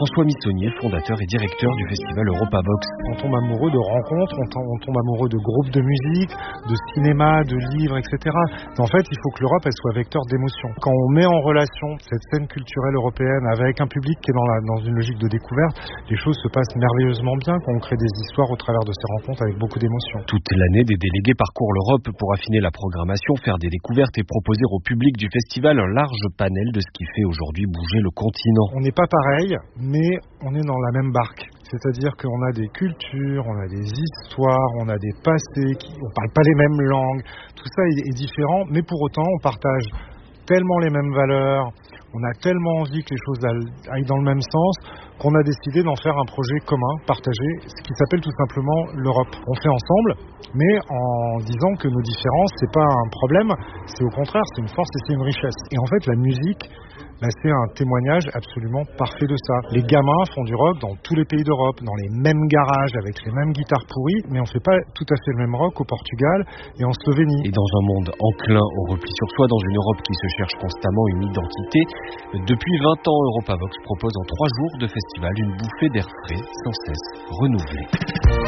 François Missonnier, fondateur et directeur du festival Europavox. On tombe amoureux de rencontres, on tombe amoureux de groupes de musique, de cinéma, de livres, etc. En fait, il faut que l'Europe elle soit vecteur d'émotion. Quand on met en relation cette scène culturelle européenne avec un public qui est dans une logique de découverte, les choses se passent merveilleusement bien quand on crée des histoires au travers de ces rencontres avec beaucoup d'émotion. Toute l'année, des délégués parcourent l'Europe pour affiner la programmation, faire des découvertes et proposer au public du festival un large panel de ce qui fait aujourd'hui bouger le continent. On n'est pas pareil, mais on est dans la même barque. C'est-à-dire qu'on a des cultures, on a des histoires, on a des passés, on ne parle pas les mêmes langues. Tout ça est différent, mais pour autant, on partage tellement les mêmes valeurs, on a tellement envie que les choses aillent dans le même sens qu'on a décidé d'en faire un projet commun, partagé, ce qui s'appelle tout simplement l'Europe. On fait ensemble, mais en disant que nos différences, c'est pas un problème, c'est au contraire, c'est une force et c'est une richesse. Et en fait, la musique, c'est un témoignage absolument parfait de ça. Les gamins font du rock dans tous les pays d'Europe, dans les mêmes garages, avec les mêmes guitares pourries, mais on fait pas tout à fait le même rock au Portugal et en Slovénie. Et dans un monde enclin au repli sur soi, dans une Europe qui se cherche constamment une identité, depuis 20 ans, Europavox propose en 3 jours de festival une bouffée d'air frais, sans cesse renouvelée.